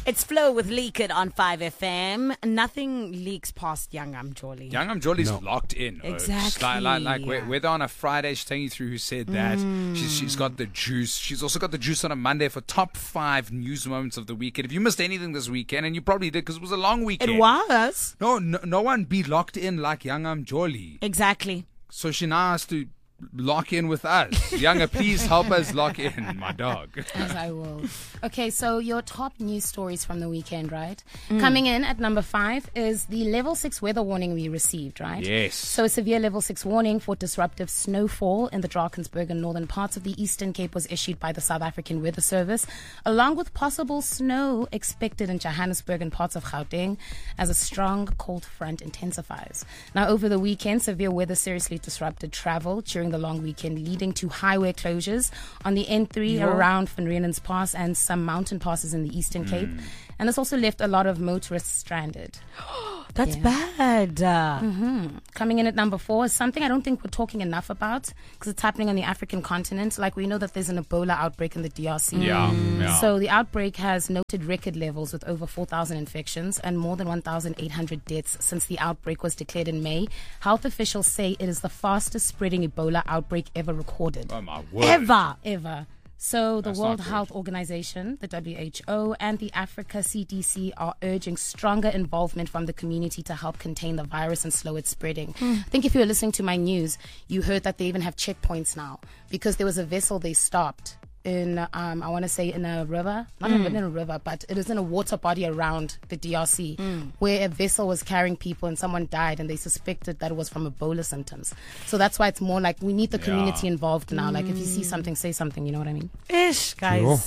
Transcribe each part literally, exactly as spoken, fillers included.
It's Flow with Leak It on five F M. Nothing leaks past Young Amjoli. Young Amjoli's No. locked in. Exactly. Like, like, like whe- whether on a Friday, she's taking you through who said that. Mm. She's, she's got the juice. She's also got the juice on a Monday for top five news moments of the weekend. If you missed anything this weekend, and you probably did because it was a long weekend. It was. No, no, no one be locked in like Young Amjoli. Exactly. So she now has to lock in with us. Younger, please help us lock in, my dog. As I will. Okay, so your top news stories from the weekend, right? Coming in at number five is the level six weather warning we received, right? Yes. So a severe level six warning for disruptive snowfall in the Drakensberg and northern parts of the Eastern Cape was issued by the South African Weather Service, along with possible snow expected in Johannesburg and parts of Gauteng as a strong cold front intensifies. Now, over the weekend, severe weather seriously disrupted travel during the long weekend, leading to highway closures on the N three Yo. around Van Riemen's Pass and some mountain passes in the Eastern Cape. And this also left a lot of motorists stranded. That's Yeah. bad. Uh, Coming in at number four is something I don't think we're talking enough about because it's happening on the African continent. Like, we know that there's an Ebola outbreak in the D R C. Yeah, yeah. So the outbreak has noted record levels with over four thousand infections and more than one thousand eight hundred deaths since the outbreak was declared in May. Health officials say it is the fastest spreading Ebola outbreak ever recorded. Oh, my word. ever. Ever. So the That's World not good. Health Organization, the W H O, and the Africa C D C are urging stronger involvement from the community to help contain the virus and slow its spreading. I think if you were listening to my news, you heard that they even have checkpoints now because there was a vessel they stopped in, um, I want to say in a river, not even in a river, but it is in a water body around the D R C where a vessel was carrying people and someone died and they suspected that it was from Ebola symptoms. So that's why it's more like we need the community involved now. Like if you see something, say something, you know what I mean? Ish, guys. Sure.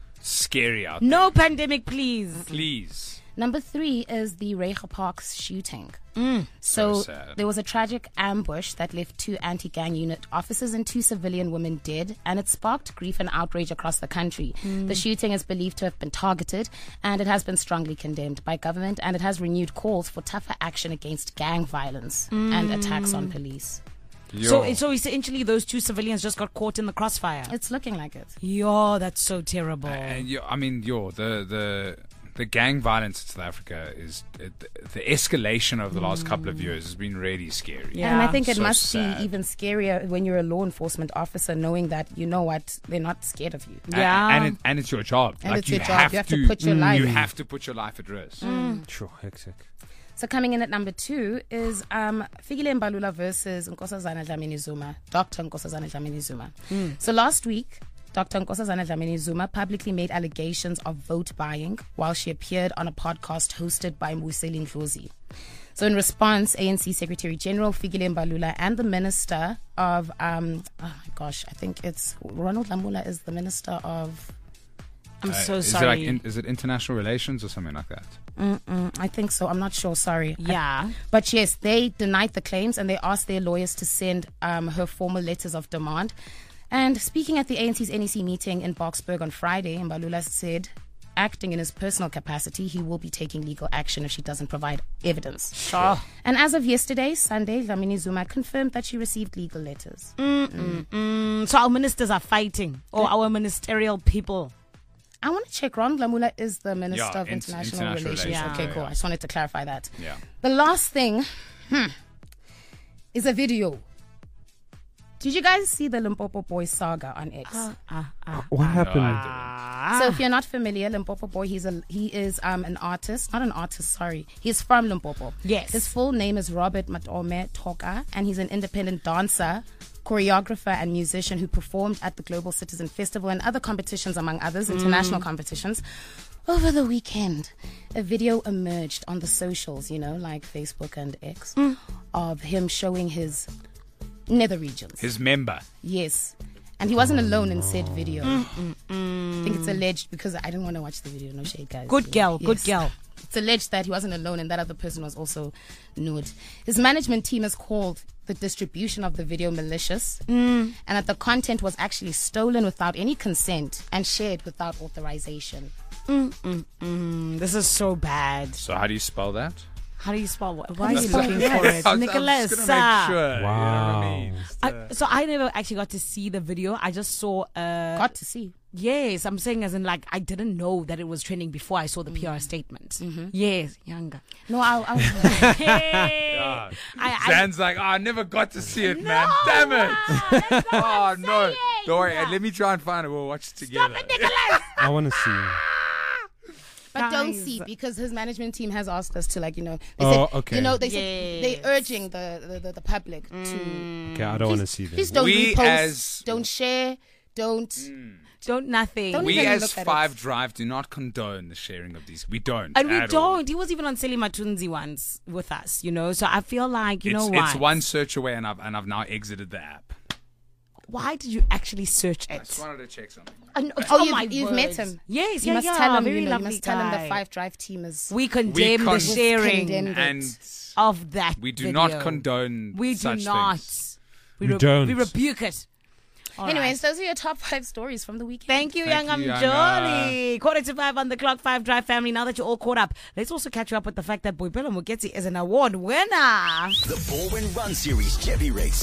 Scary out there. No pandemic, please. Please. Number three is the Reiger Parks shooting. So So, sad. there was a tragic ambush that left two anti-gang unit officers and two civilian women dead, and it sparked grief and outrage across the country. The shooting is believed to have been targeted, and it has been strongly condemned by government, and it has renewed calls for tougher action against gang violence and attacks on police. So, Yo. so essentially, those two civilians just got caught in the crossfire. It's looking like it. Yo, that's so terrible. And yo, I mean, yo, the the the gang violence in South Africa is it, the escalation over the last couple of years has been really scary. Yeah. And I think it So must sad. be even scarier when you're a law enforcement officer, knowing that, you know what, they're not scared of you. A- Yeah. and it, and it's your job. And like it's you your job. have You have to, to put your life- You have to put your life at risk. Sure, hectic. So coming in at number two is um, Fikile Mbalula versus Nkosazana Dlamini Zuma, Doctor Nkosazana Dlamini Zuma. So last week, Doctor Nkosazana Dlamini Zuma publicly made allegations of vote buying while she appeared on a podcast hosted by Mbuyiseni Ndlozi. So in response, A N C Secretary General Fikile Mbalula and the Minister of, um, oh my gosh, I think it's Ronald Lamula is the Minister of, I'm Uh, so is sorry. It like in, is it international relations or something like that? mm-mm, I think so, I'm not sure, sorry. yeah. But yes, they denied the claims and they asked their lawyers to send um, her formal letters of demand. And speaking at the A N C's N E C meeting in Boksburg on Friday, Mbalula said, acting in his personal capacity, he will be taking legal action if she doesn't provide evidence. Sure. And as of yesterday, Sunday, Dlamini Zuma confirmed that she received legal letters. Mm, so our ministers are fighting, or our ministerial people. I want to check. Ron Lamula is the Minister Yeah, of int- International, international Relations. relations, Okay, yeah, cool. yeah. I just wanted to clarify that. Yeah. The last thing hmm, is a video. Did you guys see the Limpopo Boy saga on X? Ah, ah. What happened? Ah. So if you're not familiar, Limpopo Boy, he's a he is um an artist, not an artist, sorry. He's from Limpopo. Yes. His full name is Robert Matome Toka, and he's an independent dancer, choreographer, and musician who performed at the Global Citizen Festival and other competitions, among others, international competitions. Over the weekend, a video emerged on the socials, you know, like Facebook and X, of him showing his nether regions. His member. Yes. And he wasn't alone in said video. I think it's alleged because I didn't want to watch the video. No shade, guys. Good girl, good Yes. girl. It's alleged that he wasn't alone and that other person was also nude. His management team has called the distribution of the video malicious and that the content was actually stolen without any consent and shared without authorization. Mm, this is so bad. So how do you spell that? How do you spell what? Why are do you you spell looking yes? for it? I was, Nicholas. I'm just gonna make sure. Wow. You know what I mean? Just, uh, I, so I never actually got to see the video. I just saw. Uh, Got to see. Yes, I'm saying as in like I didn't know that it was trending before I saw the P R statement. Mm-hmm. Yes, younger. No, I. I Hey. yeah. I, I, Zan's like, oh, I never got to see it, man. Damn it. Oh, no. Don't worry. Let me try and find it. We'll watch it together. Stop it, Nicholas. I want to see. But don't Guys. see, because his management team has asked us to, like, you know, they Oh, said, okay. you know, they Yes. said they urging the the, the, the public to Okay, I don't want to see please that. don't We repost, as- don't share, don't. Don't nothing. Don't We even as look at Five it. Drive do not condone the sharing of these. We don't. And we at all. don't. He was even on Seli Matunzi once with us, you know. So I feel like, you it's, know what? it's one search away, and I've and I've now exited the app. Why did you actually search I it? just wanted to check something. Uh, no, Oh, my you've, you've words. met him. Yes, You yeah, must yeah, tell him. very You, know, you lovely must tell him the guy. Five Drive team is. We condemn We the con- sharing condemned. And of that. we do video. not condone We do such not. things. We don't. We rebuke it. All Anyways, right. those are your top five stories from the weekend. Thank you, Thank Young you, I'm Young, Jolly. Quarter to five on the clock, Five Drive family. Now that you're all caught up, let's also catch you up with the fact that Boipelo Mugeti is an award winner. The Baldwin Run Series Chevy Race.